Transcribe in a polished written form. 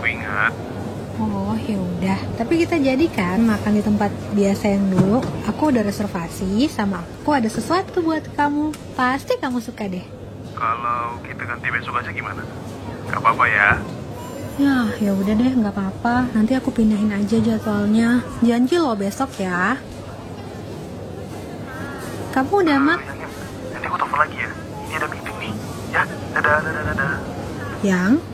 aku ingat. Oh ya udah, tapi kita jadikan makan di tempat biasa yang dulu. Aku udah reservasi, sama aku ada sesuatu buat kamu. Pasti kamu suka deh. Kalau kita ganti besok aja gimana? Gak apa-apa ya? Ya udah deh, nggak apa-apa. Nanti aku pindahin aja jadwalnya. Janji loh besok ya. Kamu udah Nanti aku telepon lagi ya. Ini ada meeting nih. Ya, dadah. Yang?